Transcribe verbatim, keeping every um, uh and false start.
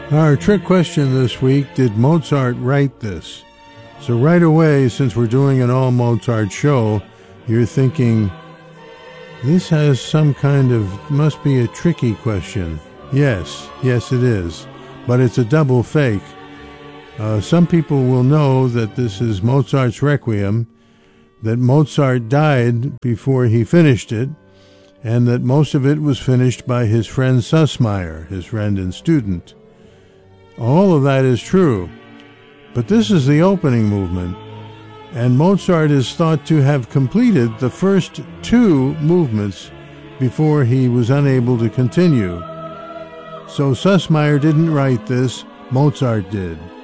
Our trick question this week, did Mozart write this? So right away, since we're doing an all Mozart show, you're thinking, this has some kind of, must be a tricky question. Yes, yes it is, but it's a double fake. Uh, some people will know that this is Mozart's Requiem, that Mozart died before he finished it, and that most of it was finished by his friend Sussmayer, his friend and student. All of that is true, but this is the opening movement, and Mozart is thought to have completed the first two movements before he was unable to continue. So Sussmayer didn't write this, Mozart did.